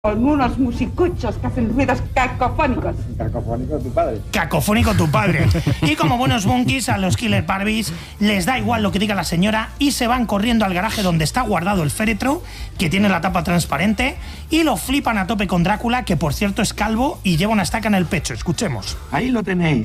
Con unos musicuchos que hacen ruidos cacofónicos. Cacofónico tu padre. Cacofónico tu padre. Y como buenos bunkies, a los Killer Barbies les da igual lo que diga la señora y se van corriendo al garaje donde está guardado el féretro, que tiene la tapa transparente, y lo flipan a tope con Drácula, que por cierto es calvo y lleva una estaca en el pecho. Escuchemos. Ahí lo tenéis.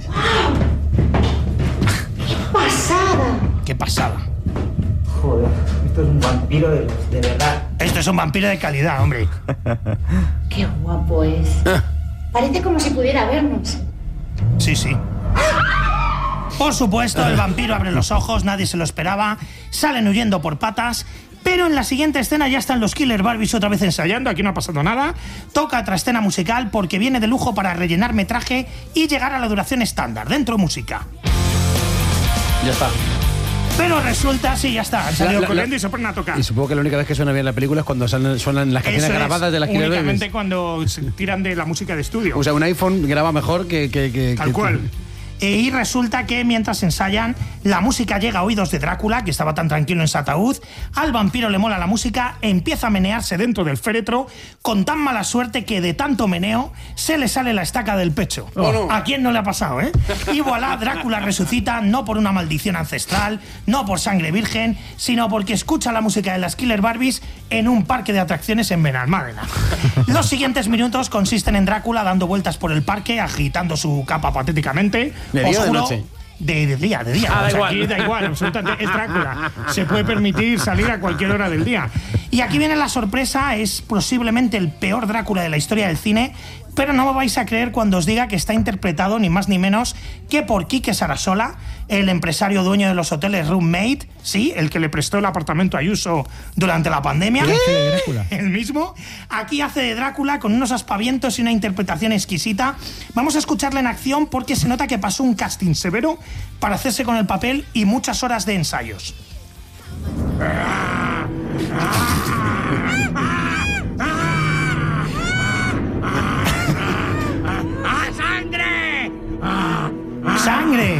¡Qué pasada! ¡Qué pasada! Joder, esto es un vampiro de verdad. Esto es un vampiro de calidad, hombre. ¡Qué guapo es! Parece como si pudiera vernos. Sí, sí. Por supuesto, el vampiro abre los ojos, nadie se lo esperaba, salen huyendo por patas, pero en la siguiente escena ya están los Killer Barbies otra vez ensayando, aquí no ha pasado nada, toca otra escena musical porque viene de lujo para rellenar metraje y llegar a la duración estándar, dentro música. Ya está. Pero resulta, sí, ya está, han salido corriendo y se ponen a tocar. Y supongo que la única vez que suena bien la película es cuando suenan las canciones grabadas de las Killer Barbies. Únicamente cuando se tiran de la música de estudio. O sea, un iPhone graba mejor que Tal cual. Y resulta que mientras ensayan, la música llega a oídos de Drácula, que estaba tan tranquilo en su ataúd. Al vampiro le mola la música, empieza a menearse dentro del féretro, con tan mala suerte que de tanto meneo se le sale la estaca del pecho. Oh, no. ¿A quién no le ha pasado, eh? Y voilà, Drácula resucita no por una maldición ancestral, no por sangre virgen, sino porque escucha la música de las Killer Barbies en un parque de atracciones en Benalmádena. Los siguientes minutos consisten en Drácula dando vueltas por el parque, agitando su capa patéticamente. ¿De día o de noche? De día. Ah, O sea, aquí da igual, absolutamente. Es Drácula. Se puede permitir salir a cualquier hora del día. Y aquí viene la sorpresa, es posiblemente el peor Drácula de la historia del cine, pero no me vais a creer cuando os diga que está interpretado ni más ni menos que por Quique Sarasola, el empresario dueño de los hoteles Roommate, sí, el que le prestó el apartamento a Ayuso durante la pandemia. El mismo. Aquí hace de Drácula con unos aspavientos y una interpretación exquisita. Vamos a escucarle en acción porque se nota que pasó un casting severo para hacerse con el papel y muchas horas de ensayos. ¡Sangre!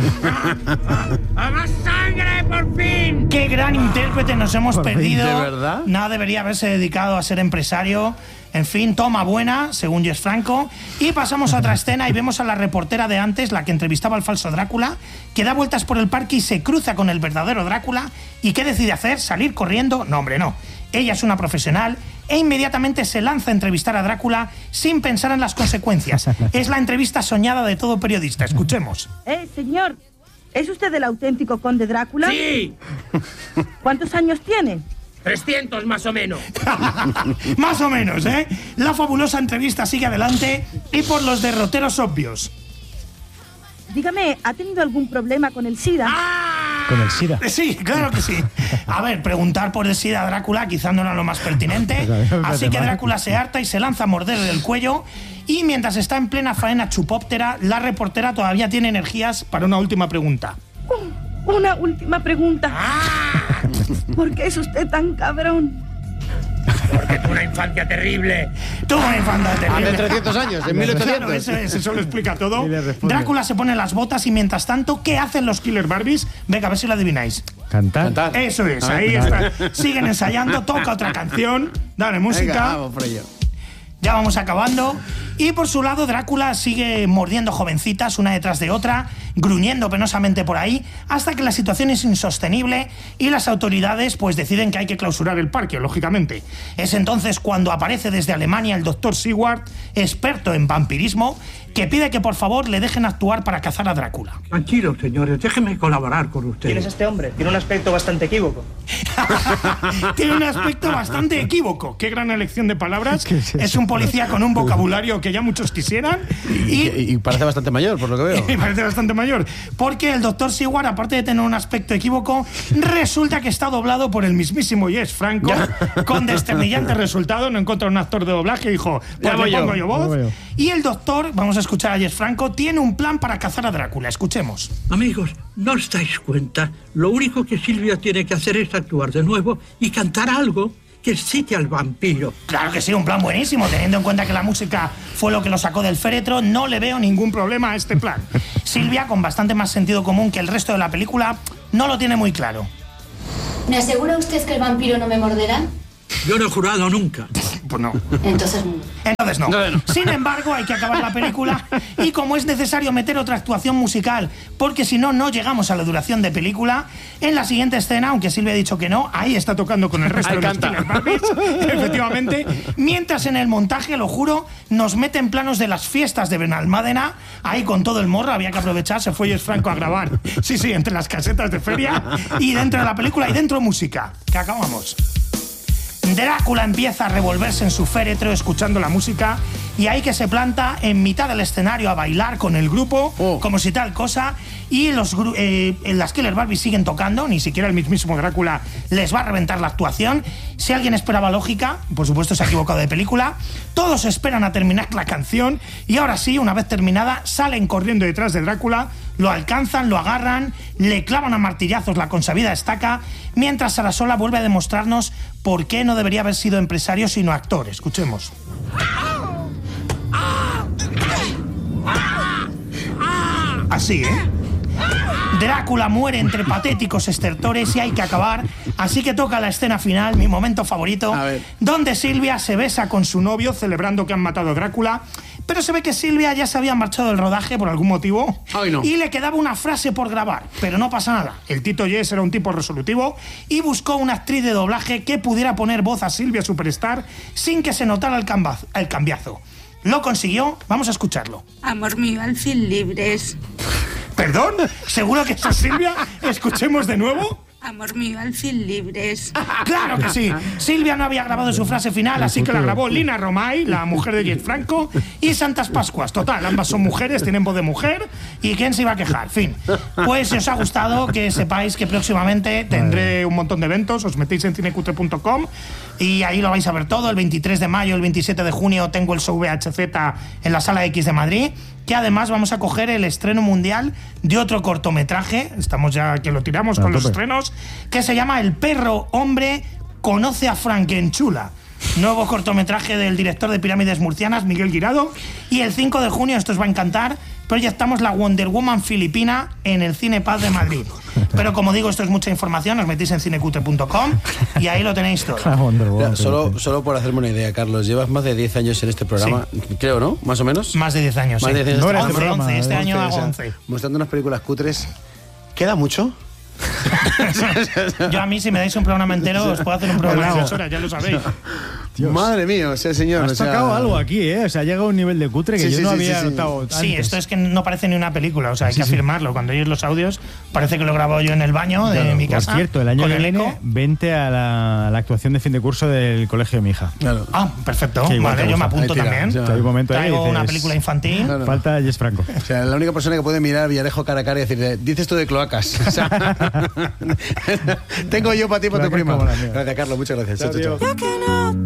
¡Más sangre, por fin! ¡Qué gran intérprete nos hemos perdido! ¿De verdad? Nada, debería haberse dedicado a ser empresario. En fin, toma buena, según Jess Franco. Y pasamos a otra escena y vemos a la reportera de antes, la que entrevistaba al falso Drácula, que da vueltas por el parque y se cruza con el verdadero Drácula. ¿Y qué decide hacer? ¿Salir corriendo? No, hombre, no. Ella es una profesional e inmediatamente se lanza a entrevistar a Drácula sin pensar en las consecuencias. Es la entrevista soñada de todo periodista. Escuchemos. Señor, ¿es usted el auténtico conde Drácula? ¡Sí! ¿Cuántos años tiene? 300 más o menos. Más o menos, ¿eh? La fabulosa entrevista sigue adelante y por los derroteros obvios. Dígame, ¿ha tenido algún problema con el SIDA? ¿Con el SIDA? Sí, claro que sí. A ver, preguntar por el SIDA a Drácula quizá no era lo más pertinente. Así que Drácula se harta y se lanza a morderle el cuello. Y mientras está en plena faena chupóptera, la reportera todavía tiene energías para una última pregunta. Una última pregunta. ¿Por qué es usted tan cabrón? Porque tuvo una infancia terrible. Tuvo una infancia terrible. Hace 300 años, en 1800. Claro, eso lo explica todo. Y le responde. Drácula se pone las botas y mientras tanto, ¿qué hacen los Killer Barbies? Venga, a ver si lo adivináis. ¿Cantar? Eso es, ahí está. Siguen ensayando, toca otra canción, dale música. Venga, vamos por ello. Ya vamos acabando. Y por su lado, Drácula sigue mordiendo jovencitas una detrás de otra, gruñendo penosamente por ahí, hasta que la situación es insostenible y las autoridades pues deciden que hay que clausurar el parque, lógicamente. Es entonces cuando aparece desde Alemania el Dr. Seward, experto en vampirismo, que pide que por favor le dejen actuar para cazar a Drácula. Tranquilos, señores, déjenme colaborar con ¿Quién ustedes. es este hombre? Tiene un aspecto bastante equívoco. Tiene un aspecto bastante equívoco. Qué gran elección de palabras. ¿Qué es eso? Es un policía con un vocabulario que ya muchos quisieran. Y parece bastante mayor, por lo que veo. Me parece bastante mayor. Porque el Dr. Seward, aparte de tener un aspecto equívoco, resulta que está doblado por el mismísimo Jess Franco, con desternillante resultado. No encontró un actor de doblaje y dijo, pues le pongo yo voz. Y el doctor, vamos a escuchar a Jess Franco, tiene un plan para cazar a Drácula. Escuchemos. Amigos, ¿no os dais cuenta? Lo único que Silvia tiene que hacer es actuar de nuevo y cantar algo que excite al vampiro. Claro que sí, un plan buenísimo. Teniendo en cuenta que la música fue lo que lo sacó del féretro, no le veo ningún problema a este plan. Silvia, con bastante más sentido común que el resto de la película, no lo tiene muy claro. ¿Me asegura usted que el vampiro no me morderá? Yo no he jurado nunca. Pues no. Entonces no. Sin embargo, hay que acabar la película y como es necesario meter otra actuación musical, porque si no, no llegamos a la duración de película, en la siguiente escena, aunque Silvia ha dicho que no, ahí está tocando con el resto de los Killer Barbies, efectivamente, mientras en el montaje, lo juro, nos meten planos de las fiestas de Benalmádena, ahí con todo el morro, había que aprovechar, se fue Jess Franco a grabar, sí, entre las casetas de feria, y dentro de la película y dentro música, que acabamos. Drácula empieza a revolverse en su féretro escuchando la música y ahí que se planta en mitad del escenario a bailar con el grupo, como si tal cosa, y las Killer Barbies siguen tocando, ni siquiera el mismísimo Drácula les va a reventar la actuación. Si alguien esperaba lógica, por supuesto se ha equivocado de película. Todos esperan a terminar la canción y ahora sí, una vez terminada, salen corriendo detrás de Drácula, lo alcanzan, lo agarran, le clavan a martillazos la consabida estaca, mientras Sarasola vuelve a demostrarnos por qué no debería haber sido empresario sino actor. Escuchemos. Así, Drácula muere entre patéticos estertores y hay que acabar, así que toca la escena final, mi momento favorito, donde Silvia se besa con su novio celebrando que han matado a Drácula, pero se ve que Silvia ya se había marchado del rodaje por algún motivo y le quedaba una frase por grabar, pero no pasa nada. El Tito Yes era un tipo resolutivo y buscó una actriz de doblaje que pudiera poner voz a Silvia Superstar sin que se notara el cambiazo. Lo consiguió, vamos a escucharlo. Amor mío, al fin libres. ¿Perdón? ¿Seguro que esto es Silvia? ¿Escuchemos de nuevo? Amor mío, al fin libres. ¡Claro que sí! Silvia no había grabado su frase final, así que la grabó Lina Romay, la mujer de Jess Franco, y Santas Pascuas. Total, ambas son mujeres, tienen voz de mujer, ¿y quién se iba a quejar? Fin. Pues si os ha gustado, que sepáis que próximamente tendré un montón de eventos, os metéis en cinecutre.com y ahí lo vais a ver todo. El 23 de mayo, el 27 de junio tengo el show VHZ en la Sala X de Madrid, que además vamos a coger el estreno mundial de otro cortometraje, estamos ya que lo tiramos con los estrenos, que se llama El perro hombre conoce a Frankenchula. Nuevo cortometraje del director de Pirámides Murcianas, Miguel Guirado, y el 5 de junio, esto os va a encantar, proyectamos la Wonder Woman filipina en el Cine Paz de Madrid. Pero como digo, esto es mucha información, os metéis en cinecutre.com y ahí lo tenéis todo. Solo por hacerme una idea, Carlos, llevas más de 10 años en este programa, creo, ¿no? ¿Más o menos? Más de 10 años, Más de 10 años. 11, este año hago 11. Mostrando unas películas cutres. ¿Queda mucho? Yo a mí, si me dais un programa entero, os puedo hacer un programa de 6 horas, ya lo sabéis. Dios. Madre mía, o sea, señor. Has tocado algo aquí, O sea, ha llegado a un nivel de cutre que yo no había notado antes. Sí, esto es que no parece ni una película, o sea, hay que afirmarlo. Cuando oyes los audios, parece que lo he grabado yo en el baño de mi casa. Por cierto, el año que viene, vente a la actuación de fin de curso del colegio de mi hija. Claro. Ah, perfecto. Vale, yo me apunto también. Traigo una película infantil. Falta Jess Franco. O sea, la única persona que puede mirar a Villarejo cara a cara y decirle, dices tú de cloacas. O sea, tengo yo para ti, para tu prima. Gracias, Carlos, muchas gracias. Chao.